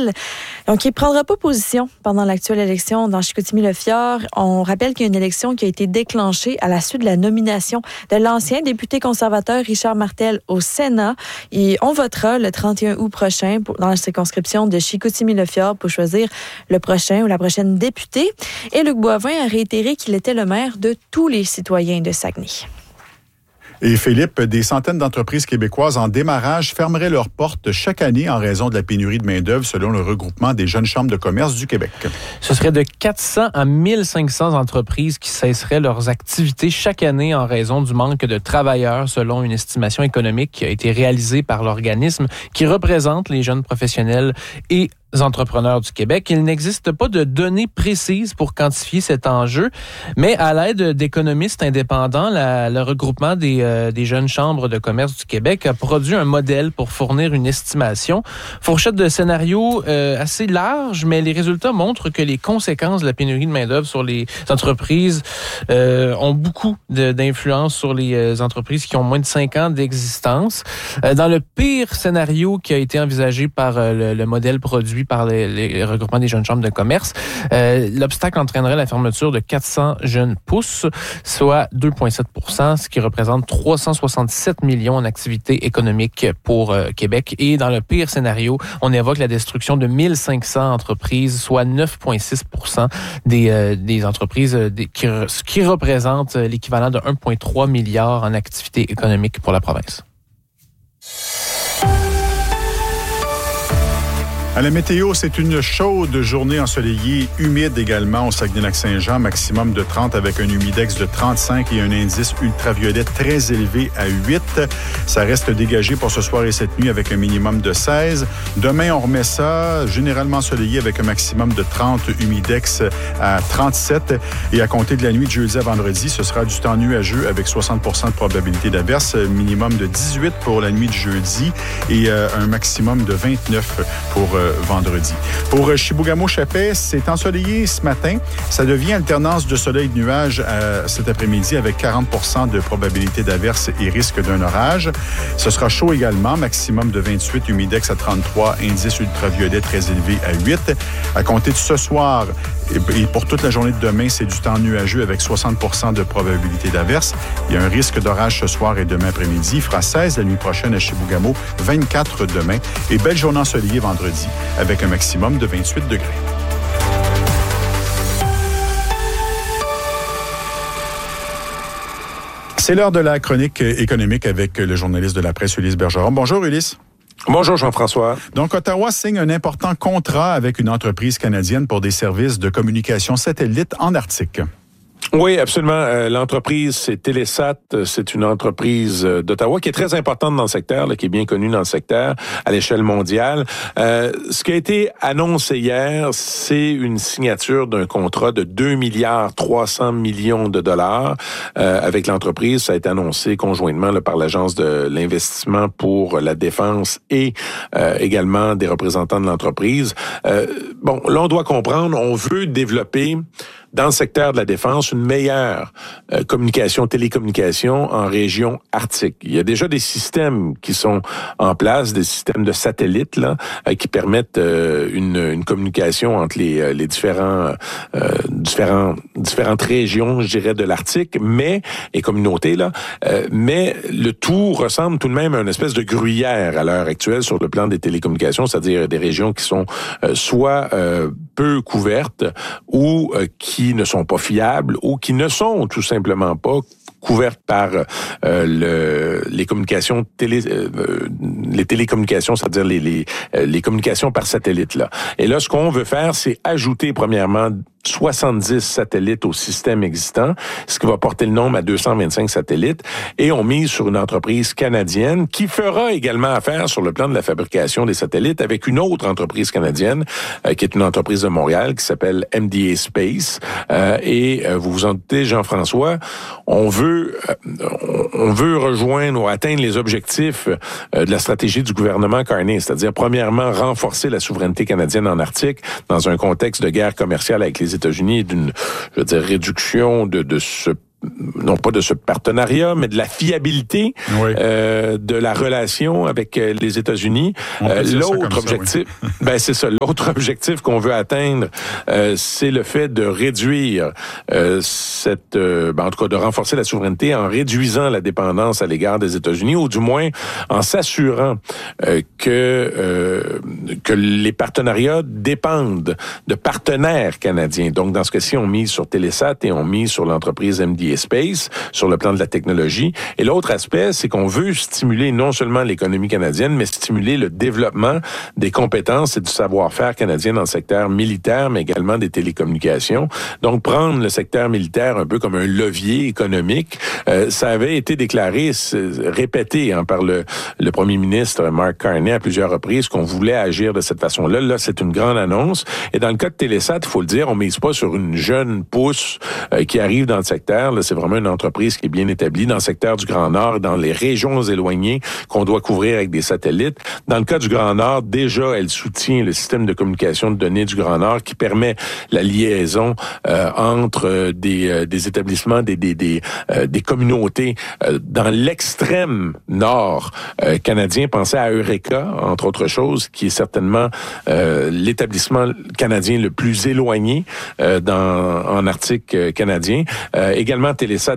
Martel. Donc, il ne prendra pas position pendant l'actuelle élection dans Chicoutimi-Le-Fjord. On rappelle qu'il y a une élection qui a été déclenchée à la suite de la nomination de l'ancien député conservateur Richard Martel au Sénat. Et on votera le 31 août prochain dans la circonscription de Chicoutimi-Le-Fjord pour choisir le prochain ou la prochaine députée. Et Luc Boivin a réitéré qu'il était le maire de tous les citoyens de Saguenay. Et Philippe, des centaines d'entreprises québécoises en démarrage fermeraient leurs portes chaque année en raison de la pénurie de main-d'œuvre selon le regroupement des jeunes chambres de commerce du Québec. Ce serait de 400 à 1500 entreprises qui cesseraient leurs activités chaque année en raison du manque de travailleurs selon une estimation économique qui a été réalisée par l'organisme qui représente les jeunes professionnels et entrepreneurs du Québec. Il n'existe pas de données précises pour quantifier cet enjeu, mais à l'aide d'économistes indépendants, le regroupement des jeunes chambres de commerce du Québec a produit un modèle pour fournir une estimation. Fourchette de scénarios assez large, mais les résultats montrent que les conséquences de la pénurie de main-d'œuvre sur les entreprises ont beaucoup d'influence sur les entreprises qui ont moins de 5 ans d'existence. Dans le pire scénario qui a été envisagé par le modèle produit par les regroupements des jeunes chambres de commerce, l'obstacle entraînerait la fermeture de 400 jeunes pousses, soit 2,7 %, ce qui représente 367 millions en activité économique pour Québec. Et dans le pire scénario, on évoque la destruction de 1500 entreprises, soit 9,6 % des entreprises qui représentent l'équivalent de 1,3 milliard en activité économique pour la province. À la météo, c'est une chaude journée ensoleillée, humide également au Saguenay-Lac-Saint-Jean, maximum de 30 avec un humidex de 35 et un indice ultraviolet très élevé à 8. Ça reste dégagé pour ce soir et cette nuit avec un minimum de 16. Demain, on remet ça, généralement ensoleillé avec un maximum de 30, humidex à 37. Et à compter de la nuit de jeudi à vendredi, ce sera du temps nuageux avec 60 % de probabilité d'averse, minimum de 18 pour la nuit de jeudi et un maximum de 29 pour vendredi. Pour Chibougamau-Chapais, c'est ensoleillé ce matin. Ça devient alternance de soleil et de nuages cet après-midi avec 40 % de probabilité d'averse et risque d'un orage. Ce sera chaud également, maximum de 28, humidex à 33, indice ultraviolet très élevé à 8. À compter de ce soir et pour toute la journée de demain, c'est du temps nuageux avec 60 % de probabilité d'averse. Il y a un risque d'orage ce soir et demain après-midi. Il fera 16 la nuit prochaine à Chibougamau, 24 demain et belle journée ensoleillée vendredi avec un maximum de 28 degrés. C'est l'heure de la chronique économique avec le journaliste de la presse Ulysse Bergeron. Bonjour Ulysse. Bonjour Jean-François. Donc, Ottawa signe un important contrat avec une entreprise canadienne pour des services de communication satellite en Arctique. Oui, absolument. L'entreprise, c'est Telesat. C'est une entreprise d'Ottawa qui est très importante dans le secteur, là, qui est bien connue dans le secteur à l'échelle mondiale. Ce qui a été annoncé hier, c'est une signature d'un contrat de 2,3 milliards de dollars avec l'entreprise. Ça a été annoncé conjointement là, par l'Agence de l'investissement pour la défense et également des représentants de l'entreprise. Bon, là, on doit comprendre, on veut développer dans le secteur de la défense une meilleure télécommunication en région arctique. Il y a déjà des systèmes qui sont en place, des systèmes de satellites là, qui permettent une communication entre les différentes régions, je dirais, de l'Arctique, et communautés là. Mais le tout ressemble tout de même à une espèce de gruyère à l'heure actuelle sur le plan des télécommunications, c'est-à-dire des régions qui sont soit peu couvertes ou qui ne sont pas fiables ou qui ne sont tout simplement pas couvertes par les communications les télécommunications, c'est-à-dire les communications par satellite là. Et là, ce qu'on veut faire, c'est ajouter premièrement 70 satellites au système existant, ce qui va porter le nombre à 225 satellites, et on mise sur une entreprise canadienne qui fera également affaire sur le plan de la fabrication des satellites avec une autre entreprise canadienne qui est une entreprise de Montréal qui s'appelle MDA Space, et vous vous en doutez, Jean-François, on veut rejoindre ou atteindre les objectifs de la stratégie du gouvernement Carney, c'est-à-dire premièrement renforcer la souveraineté canadienne en Arctique dans un contexte de guerre commerciale avec les États-Unis et d'une, réduction de ce non pas de ce partenariat, mais de la fiabilité de la relation avec les États-Unis. L'autre objectif, c'est ça. L'autre objectif qu'on veut atteindre, c'est le fait de réduire en tout cas, de renforcer la souveraineté en réduisant la dépendance à l'égard des États-Unis, ou du moins en s'assurant que les partenariats dépendent de partenaires canadiens. Donc, dans ce cas-ci, on mise sur Telesat et on mise sur l'entreprise MDA Space, sur le plan de la technologie. Et l'autre aspect, c'est qu'on veut stimuler non seulement l'économie canadienne, mais stimuler le développement des compétences et du savoir-faire canadien dans le secteur militaire, mais également des télécommunications. Donc, prendre le secteur militaire un peu comme un levier économique, ça avait été déclaré, répété par le premier ministre Mark Carney à plusieurs reprises qu'on voulait agir de cette façon-là. Là, c'est une grande annonce. Et dans le cas de Telesat, il faut le dire, on mise pas sur une jeune pousse qui arrive dans le secteur. Là, c'est vraiment une entreprise qui est bien établie dans le secteur du Grand Nord, dans les régions éloignées qu'on doit couvrir avec des satellites. Dans le cas du Grand Nord, déjà, elle soutient le système de communication de données du Grand Nord qui permet la liaison entre des établissements, des communautés dans l'extrême nord canadien. Pensez à Eureka, entre autres choses, qui est certainement l'établissement canadien le plus éloigné en Arctique canadien. Également, Telesat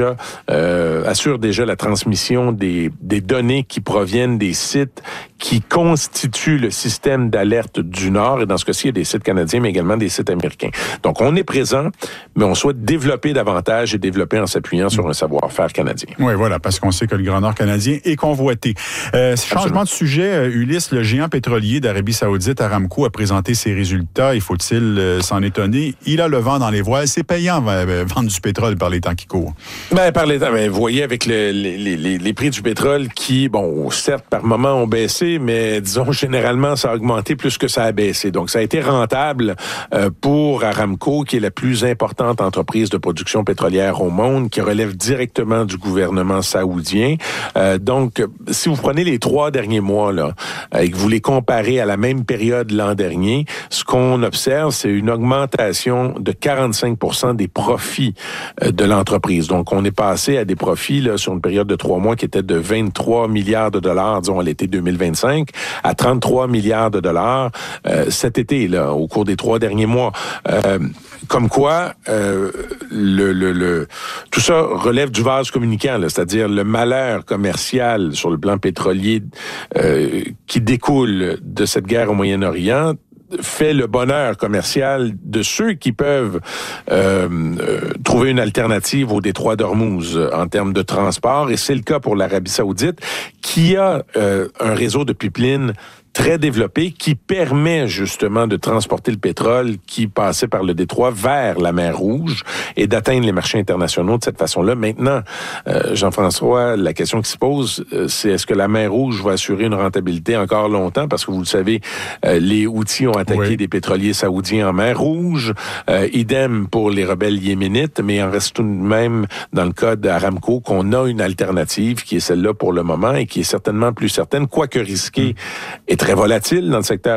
assure déjà la transmission des données qui proviennent des sites qui constituent le système d'alerte du Nord. Et dans ce cas-ci, il y a des sites canadiens, mais également des sites américains. Donc, on est présent, mais on souhaite développer davantage et développer en s'appuyant sur un savoir-faire canadien. Oui, voilà, parce qu'on sait que le Grand Nord canadien est convoité. Changement de sujet, Ulysse, le géant pétrolier d'Arabie Saoudite, Aramco, a présenté ses résultats. Il faut-il s'en étonner? Il a le vent dans les voiles. C'est payant vendre du pétrole par les temps qui courent. Vous voyez, avec les prix du pétrole qui, certes, par moment ont baissé, mais disons, généralement, ça a augmenté plus que ça a baissé. Donc, ça a été rentable pour Aramco, qui est la plus importante entreprise de production pétrolière au monde, qui relève directement du gouvernement saoudien. Donc, si vous prenez les 3 derniers mois, là, et que vous les comparez à la même période l'an dernier, ce qu'on observe, c'est une augmentation de 45% des profits de l'entreprise. Donc, on est passé à des profits là, sur une période de 3 mois qui était de 23 milliards de dollars, disons, à l'été 2025, à 33 milliards de dollars cet été, là, au cours des 3 derniers mois. Comme quoi, tout ça relève du vase communicant, là, c'est-à-dire le malheur commercial sur le plan pétrolier qui découle de cette guerre au Moyen-Orient fait le bonheur commercial de ceux qui peuvent trouver une alternative au détroit d'Ormuz en termes de transport. Et c'est le cas pour l'Arabie Saoudite, qui a un réseau de pipelines très développé qui permet justement de transporter le pétrole qui passait par le détroit vers la mer Rouge et d'atteindre les marchés internationaux de cette façon-là. Maintenant, Jean-François, la question qui se pose, c'est est-ce que la mer Rouge va assurer une rentabilité encore longtemps? Parce que vous le savez, les Houthis ont attaqué des pétroliers saoudiens en mer Rouge. Idem pour les rebelles yéménites, mais il en reste tout de même, dans le cas d'Aramco, qu'on a une alternative qui est celle-là pour le moment et qui est certainement plus certaine, quoique risquée et très volatile dans le secteur,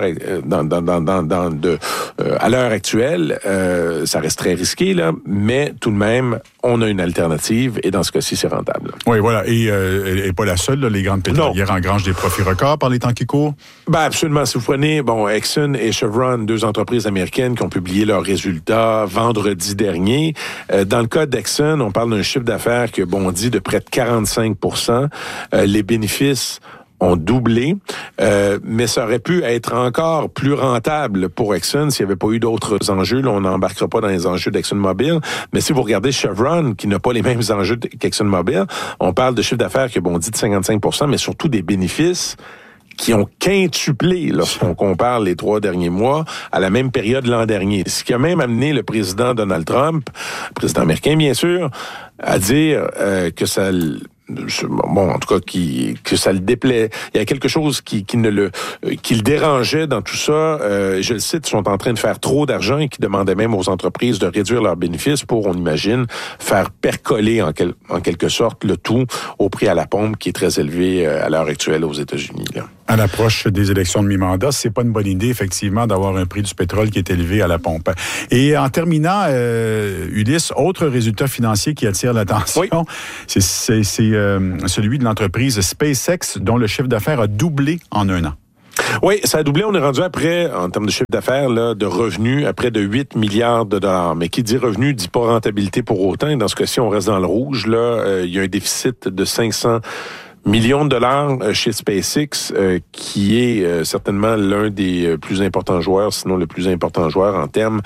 à l'heure actuelle, ça reste très risqué, là, mais tout de même, on a une alternative et dans ce cas-ci, c'est rentable. Oui, voilà. Et elle n'est pas la seule, là, les grandes pétrolières engrangent des profits records par les temps qui courent? Absolument. Si vous prenez, Exxon et Chevron, 2 entreprises américaines qui ont publié leurs résultats vendredi dernier. Dans le cas d'Exxon, on parle d'un chiffre d'affaires qui a bondi de près de 45%. Les bénéfices ont doublé, mais ça aurait pu être encore plus rentable pour Exxon s'il n'y avait pas eu d'autres enjeux. Là, on n'embarquera pas dans les enjeux d'ExxonMobil, mais si vous regardez Chevron, qui n'a pas les mêmes enjeux qu'ExxonMobil, on parle de chiffre d'affaires qui a bondi de 55%, mais surtout des bénéfices qui ont quintuplé lorsqu'on compare les 3 derniers mois à la même période l'an dernier. Ce qui a même amené le président Donald Trump, président américain bien sûr, à dire que ça... en tout cas, que ça le déplaît. Il y a quelque chose qui le dérangeait dans tout ça. Je le cite, ils sont en train de faire trop d'argent et qui demandaient même aux entreprises de réduire leurs bénéfices pour, on imagine, faire percoler en quelque sorte le tout au prix à la pompe qui est très élevé à l'heure actuelle aux États-Unis, là. À l'approche des élections de mi-mandat, c'est pas une bonne idée, effectivement, d'avoir un prix du pétrole qui est élevé à la pompe. Et en terminant, Ulysse, autre résultat financier qui attire l'attention, c'est celui de l'entreprise SpaceX, dont le chiffre d'affaires a doublé en un an. Oui, ça a doublé. On est rendu après, en termes de chiffre d'affaires, là, de revenus, à près de 8 milliards de dollars. Mais qui dit revenu dit pas rentabilité pour autant. Dans ce cas-ci, on reste dans le rouge. Là, il y a un déficit de 500 millions de dollars chez SpaceX, qui est certainement l'un des plus importants joueurs, sinon le plus important joueur en termes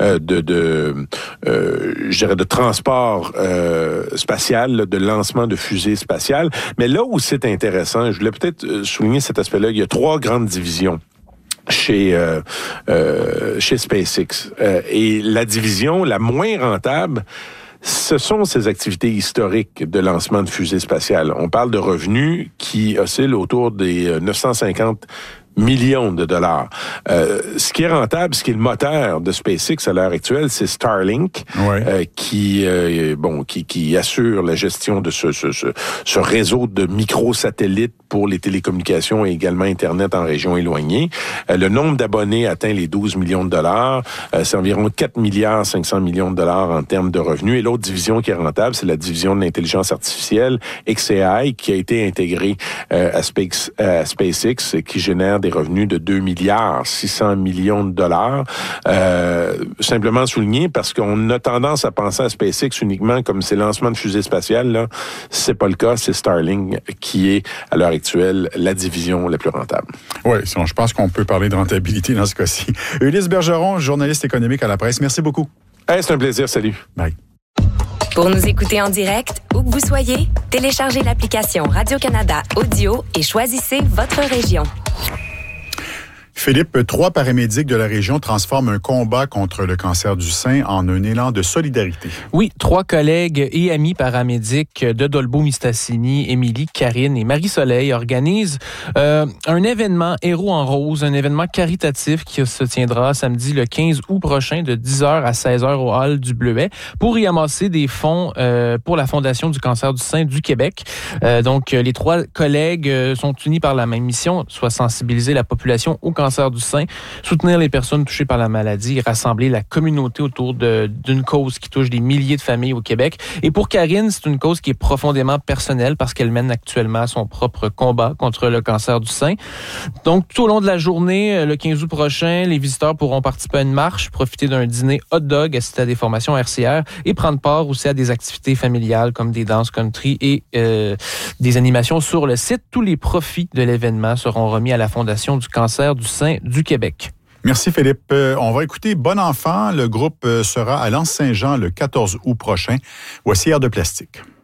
de transport spatial, de lancement de fusées spatiales. Mais là où c'est intéressant, je voulais peut-être souligner cet aspect-là, il y a 3 grandes divisions chez SpaceX. Et la division la moins rentable, ce sont ces activités historiques de lancement de fusées spatiales. On parle de revenus qui oscillent autour des 950 millions de dollars. Ce qui est rentable, ce qui est le moteur de SpaceX à l'heure actuelle, c'est Starlink, qui assure la gestion de ce réseau de microsatellites pour les télécommunications et également Internet en région éloignée. Le nombre d'abonnés atteint les 12 millions de dollars. C'est environ 4 milliards 500 millions de dollars en termes de revenus. Et l'autre division qui est rentable, c'est la division de l'intelligence artificielle, xAI, qui a été intégrée à SpaceX, qui génère des revenus de 2 milliards 600 millions de dollars. Simplement souligné parce qu'on a tendance à penser à SpaceX uniquement comme ces lancements de fusées spatiales. Là, c'est pas le cas. C'est Starlink qui est à l'heure actuelle la division la plus rentable. Oui, je pense qu'on peut parler de rentabilité dans ce cas-ci. Ulysse Bergeron, journaliste économique à La Presse. Merci beaucoup. C'est un plaisir. Salut. Bye. Pour nous écouter en direct, où que vous soyez, téléchargez l'application Radio-Canada Audio et choisissez votre région. Philippe, 3 paramédics de la région transforment un combat contre le cancer du sein en un élan de solidarité. Oui, 3 collègues et amis paramédics de Dolbeau-Mistassini, Émilie, Karine et Marie-Soleil organisent un événement Héros en rose, un événement caritatif qui se tiendra samedi le 15 août prochain de 10h à 16h au hall du Bleuet pour y amasser des fonds pour la Fondation du cancer du sein du Québec. Donc, les 3 collègues sont unis par la même mission, soit sensibiliser la population au cancer du sein, soutenir les personnes touchées par la maladie et rassembler la communauté autour d'une cause qui touche des milliers de familles au Québec. Et pour Karine, c'est une cause qui est profondément personnelle parce qu'elle mène actuellement son propre combat contre le cancer du sein. Donc, tout au long de la journée, le 15 août prochain, les visiteurs pourront participer à une marche, profiter d'un dîner hot dog, assister à des formations RCR et prendre part aussi à des activités familiales comme des danses country et des animations sur le site. Tous les profits de l'événement seront remis à la Fondation du cancer du sein du Québec. Merci Philippe. On va écouter Bon Enfant. Le groupe sera à L'Anse-Saint-Jean le 14 août prochain. Voici Air de plastique.